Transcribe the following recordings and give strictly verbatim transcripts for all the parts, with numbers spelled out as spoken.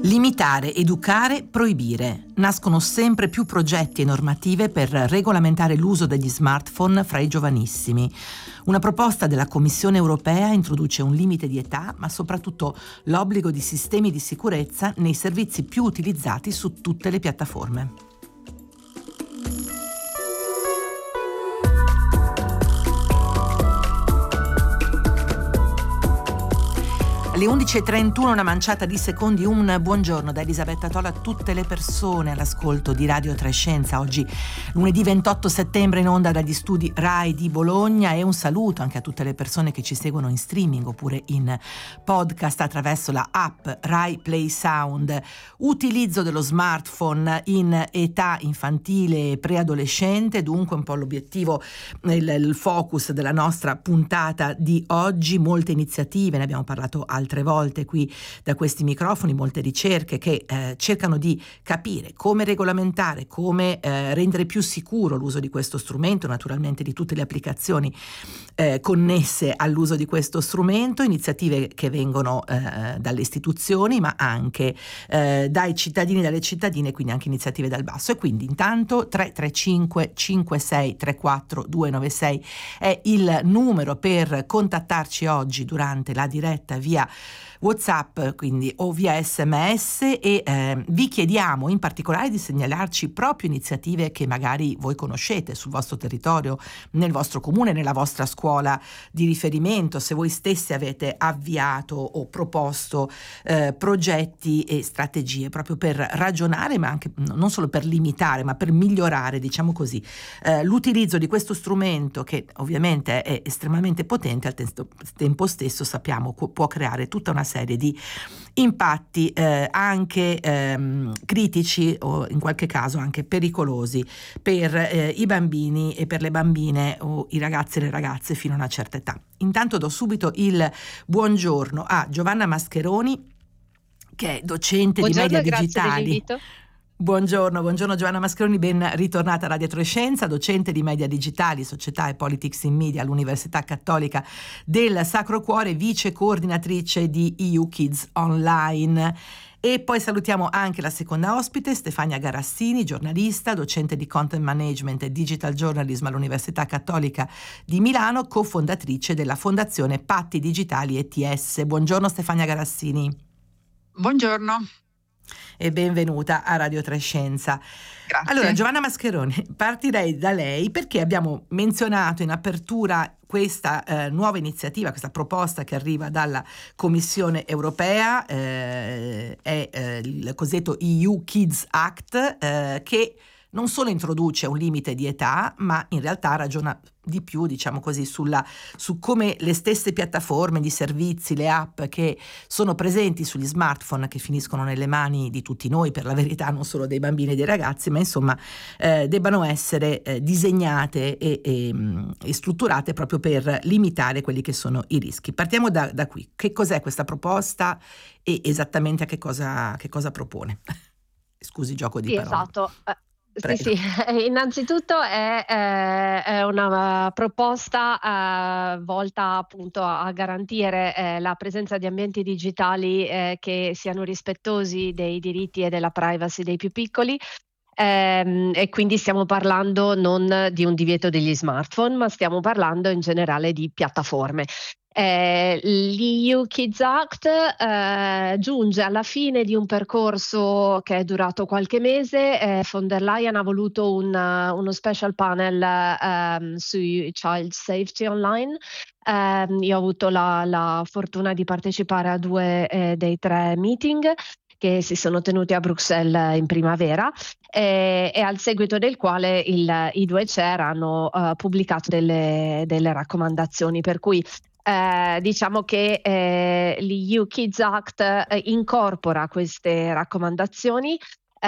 Limitare, educare, proibire. Nascono sempre più progetti e normative per regolamentare l'uso degli smartphone fra i giovanissimi. Una proposta della Commissione europea introduce un limite di età, ma soprattutto l'obbligo di sistemi di sicurezza nei servizi più utilizzati su tutte le piattaforme. Alle undici e trentuno, una manciata di secondi, un buongiorno da Elisabetta Tola a tutte le persone all'ascolto di Radio Trescenza. Oggi lunedì ventotto settembre in onda dagli studi RAI di Bologna, e un saluto anche a tutte le persone che ci seguono in streaming oppure in podcast attraverso la app RAI Play Sound. Utilizzo dello smartphone in età infantile e preadolescente, dunque un po' l'obiettivo, il, il focus della nostra puntata di oggi. Molte iniziative, ne abbiamo parlato altre volte qui da questi microfoni, molte ricerche che eh, cercano di capire come regolamentare, come eh, rendere più sicuro l'uso di questo strumento, naturalmente di tutte le applicazioni eh, connesse all'uso di questo strumento, iniziative che vengono eh, dalle istituzioni ma anche eh, dai cittadini e dalle cittadine, quindi anche iniziative dal basso. E quindi intanto tre tre cinque cinque sei tre quattro due nove sei è il numero per contattarci oggi durante la diretta via WhatsApp, quindi o via sms, e eh, vi chiediamo in particolare di segnalarci proprio iniziative che magari voi conoscete sul vostro territorio, nel vostro comune, nella vostra scuola di riferimento, se voi stessi avete avviato o proposto eh, progetti e strategie proprio per ragionare, ma anche non solo per limitare, ma per migliorare, diciamo così, eh, l'utilizzo di questo strumento, che ovviamente è estremamente potente, al te- tempo stesso sappiamo può creare tutta una serie di impatti eh, anche ehm, critici o in qualche caso anche pericolosi per eh, i bambini e per le bambine o i ragazzi e le ragazze fino a una certa età. Intanto do subito il buongiorno a Giovanna Mascheroni, che è docente Buongiorno, di media grazie digitali. dell'invito. Buongiorno, buongiorno Giovanna Mascheroni, ben ritornata a Radio Trescenza, docente di media digitali, società e politics in media all'Università Cattolica del Sacro Cuore, vice coordinatrice di E U Kids Online. E poi salutiamo anche la seconda ospite, Stefania Garassini, giornalista, docente di content management e digital journalism all'Università Cattolica di Milano, cofondatrice della Fondazione Patti Digitali E T S. Buongiorno Stefania Garassini. Buongiorno. E benvenuta a Radio Trescenza. Grazie. Allora, Giovanna Mascheroni, partirei da lei perché abbiamo menzionato in apertura questa eh, nuova iniziativa, questa proposta che arriva dalla Commissione Europea, eh, è eh, il cosiddetto E U Kids Act, eh, che non solo introduce un limite di età, ma in realtà ragiona di più, diciamo così, sulla, su come le stesse piattaforme di servizi, le app che sono presenti sugli smartphone, che finiscono nelle mani di tutti noi, per la verità non solo dei bambini e dei ragazzi, ma insomma eh, debbano essere eh, disegnate e, e, e strutturate proprio per limitare quelli che sono i rischi. Partiamo da, da qui. Che cos'è questa proposta e esattamente a che cosa, che cosa propone? Scusi, gioco di Sì, parole. esatto. Eh, Prego. Sì, sì. Innanzitutto è, eh, è una proposta eh, volta appunto a, a garantire eh, la presenza di ambienti digitali eh, che siano rispettosi dei diritti e della privacy dei più piccoli. Ehm, e quindi stiamo parlando non di un divieto degli smartphone, ma stiamo parlando in generale di piattaforme. Eh, L'E U Kids Act eh, giunge alla fine di un percorso che è durato qualche mese. Eh, von der Leyen ha voluto un, uh, uno special panel um, sui child safety online. Um, io ho avuto la, la fortuna di partecipare a due eh, dei tre meeting che si sono tenuti a Bruxelles in primavera, e, e al seguito del quale il, i due chair hanno uh, pubblicato delle, delle raccomandazioni, per cui Eh, diciamo che eh, l'E U Kids Act eh, incorpora queste raccomandazioni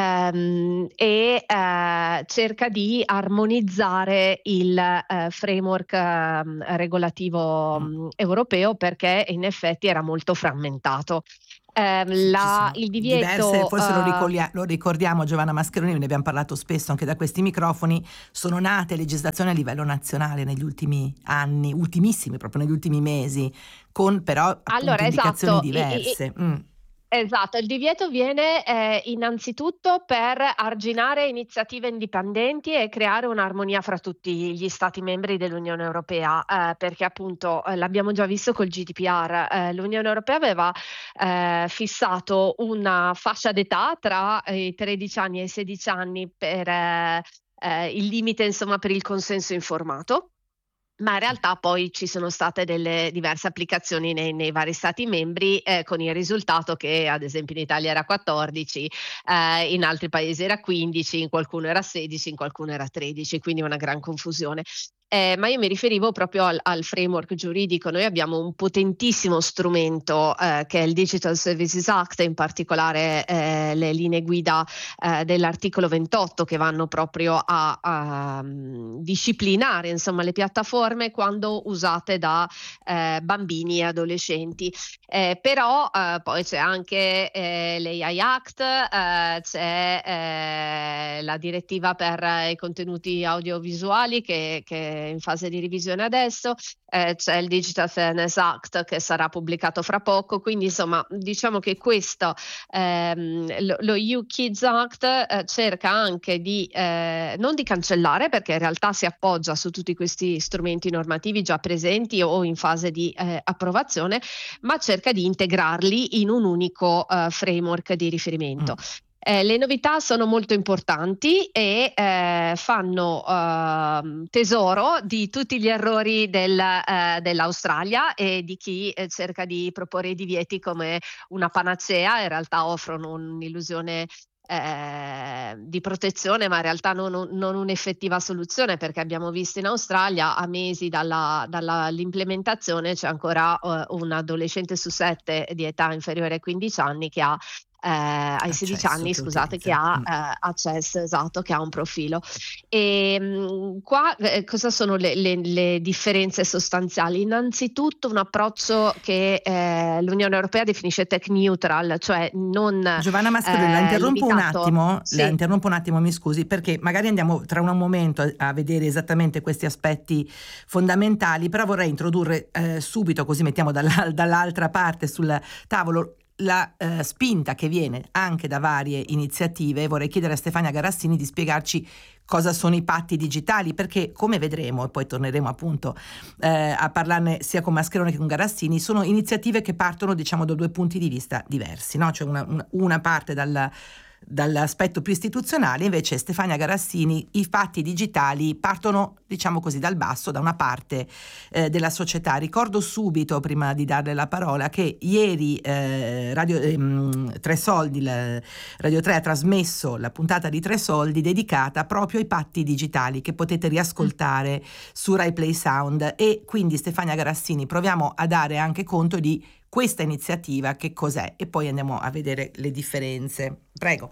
ehm, e eh, cerca di armonizzare il eh, framework eh, regolativo mh, europeo, perché in effetti era molto frammentato. Eh, Sì, la, il divieto diverse, forse lo, uh, ricordia- lo ricordiamo, Giovanna Mascheroni, ne abbiamo parlato spesso anche da questi microfoni, sono nate legislazioni a livello nazionale negli ultimi anni, ultimissimi, proprio negli ultimi mesi, con però appunto allora, indicazioni esatto, diverse. I, i, mm. Esatto, il divieto viene eh, innanzitutto per arginare iniziative indipendenti e creare un'armonia fra tutti gli Stati membri dell'Unione Europea, eh, perché appunto eh, l'abbiamo già visto col G D P R, eh, l'Unione Europea aveva eh, fissato una fascia d'età tra i tredici anni e i sedici anni per eh, eh, il limite, insomma, per il consenso informato. Ma in realtà poi ci sono state delle diverse applicazioni nei, nei vari stati membri, eh, con il risultato che ad esempio in Italia era quattordici, eh, in altri paesi era quindici, in qualcuno era sedici, in qualcuno era tredici, quindi una gran confusione. Eh, ma io mi riferivo proprio al, al framework giuridico. Noi abbiamo un potentissimo strumento eh, che è il Digital Services Act, in particolare eh, le linee guida eh, dell'articolo ventotto che vanno proprio a, a um, disciplinare, insomma, le piattaforme quando usate da eh, bambini e adolescenti. Eh, però eh, poi c'è anche eh, l'A I Act, eh, c'è eh, la direttiva per i contenuti audiovisuali che, che in fase di revisione adesso, eh, c'è il Digital Fairness Act che sarà pubblicato fra poco, quindi insomma diciamo che questo ehm, lo, lo E U Kids Act eh, cerca anche di eh, non di cancellare, perché in realtà si appoggia su tutti questi strumenti normativi già presenti o in fase di eh, approvazione, ma cerca di integrarli in un unico eh, framework di riferimento. Mm. Eh, le novità sono molto importanti e eh, fanno eh, tesoro di tutti gli errori del, eh, dell'Australia e di chi eh, cerca di proporre i divieti come una panacea. In realtà offrono un'illusione eh, di protezione, ma in realtà non, non un'effettiva soluzione, perché abbiamo visto in Australia a mesi dalla, dall'implementazione c'è ancora eh, un adolescente su sette di età inferiore ai quindici anni che ha Eh, ai accesso, sedici anni, scusate, utilizza. che ha eh, accesso, esatto, che ha un profilo. E mh, qua eh, cosa sono le, le, le differenze sostanziali? Innanzitutto un approccio che eh, l'Unione Europea definisce tech neutral, cioè non Giovanna Mastrolia, eh, la interrompo limitato. un attimo, Sì. la interrompo un attimo, mi scusi, perché magari andiamo tra un momento a, a vedere esattamente questi aspetti fondamentali, però vorrei introdurre eh, subito, così mettiamo dalla, dall'altra parte sul tavolo la eh, spinta che viene anche da varie iniziative. Vorrei chiedere a Stefania Garassini di spiegarci cosa sono i patti digitali, perché come vedremo, e poi torneremo appunto eh, a parlarne sia con Mascherone che con Garassini, sono iniziative che partono, diciamo, da due punti di vista diversi, no? Cioè una, una, una parte dal dall'aspetto più istituzionale, invece Stefania Garassini, i fatti digitali partono, diciamo così, dal basso, da una parte eh, della società. Ricordo subito, prima di darle la parola, che ieri eh, Radio ehm, Tre Soldi, la, Radio tre ha trasmesso la puntata di Tre Soldi dedicata proprio ai patti digitali, che potete riascoltare su Rai Play Sound. E quindi, Stefania Garassini, proviamo a dare anche conto di questa iniziativa, che cos'è, e poi andiamo a vedere le differenze. Prego.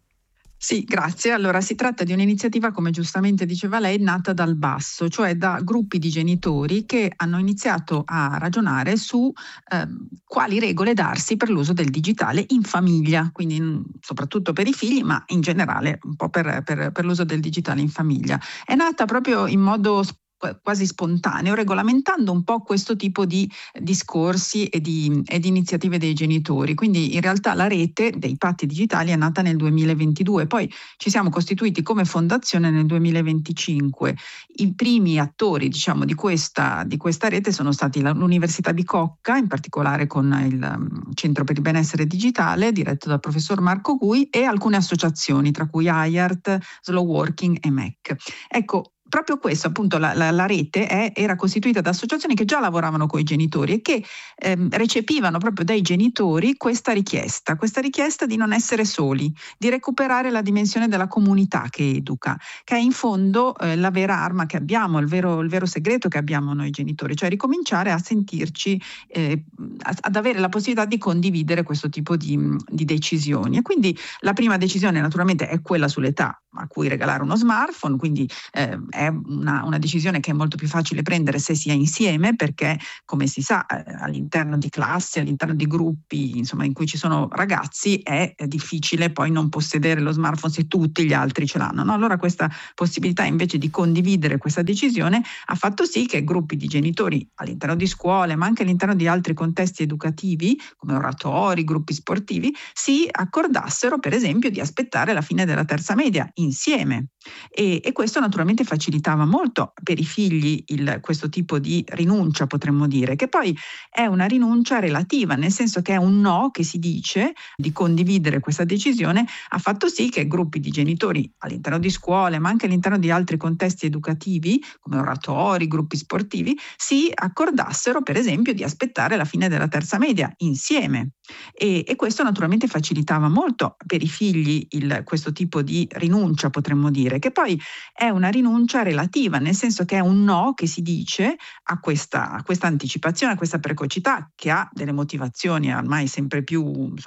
Sì, grazie. Allora, si tratta di un'iniziativa, come giustamente diceva lei, nata dal basso, cioè da gruppi di genitori che hanno iniziato a ragionare su eh, quali regole darsi per l'uso del digitale in famiglia, quindi in, soprattutto per i figli, ma in generale un po' per, per, per l'uso del digitale in famiglia. È nata proprio in modo quasi spontaneo, regolamentando un po' questo tipo di discorsi e di, e di iniziative dei genitori. Quindi in realtà la rete dei patti digitali è nata nel duemilaventidue, poi ci siamo costituiti come fondazione nel duemilaventicinque. I primi attori, diciamo, di questa, di questa rete sono stati l'Università Bicocca, in particolare con il Centro per il Benessere Digitale, diretto dal professor Marco Gui, e alcune associazioni, tra cui I A R T, Slow Working e M E C. Ecco, proprio questo, appunto, la, la, la rete è, era costituita da associazioni che già lavoravano con i genitori e che ehm, recepivano proprio dai genitori questa richiesta, questa richiesta di non essere soli, di recuperare la dimensione della comunità che educa, che è in fondo eh, la vera arma che abbiamo, il vero, il vero segreto che abbiamo noi genitori, cioè ricominciare a sentirci, eh, ad avere la possibilità di condividere questo tipo di, di decisioni. E quindi la prima decisione naturalmente è quella sull'età a cui regalare uno smartphone, quindi eh, è una, una decisione che è molto più facile prendere se si è insieme, perché come si sa eh, all'interno di classi, all'interno di gruppi insomma in cui ci sono ragazzi è, è difficile poi non possedere lo smartphone se tutti gli altri ce l'hanno, no? Allora questa possibilità invece di condividere questa decisione ha fatto sì che gruppi di genitori all'interno di scuole ma anche all'interno di altri contesti educativi come oratori, gruppi sportivi si accordassero per esempio di aspettare la fine della terza media insieme. E, e questo naturalmente facilitava molto per i figli il, questo tipo di rinuncia, potremmo dire, che poi è una rinuncia relativa, nel senso che è un no che si dice di condividere questa decisione, ha fatto sì che gruppi di genitori all'interno di scuole, ma anche all'interno di altri contesti educativi, come oratori, gruppi sportivi, si accordassero per esempio di aspettare la fine della terza media insieme. E, e questo naturalmente facilitava molto per i figli il, questo tipo di rinuncia, potremmo dire, che poi è una rinuncia relativa, nel senso che è un no che si dice a questa, a questa anticipazione, a questa precocità che ha delle motivazioni ormai sempre più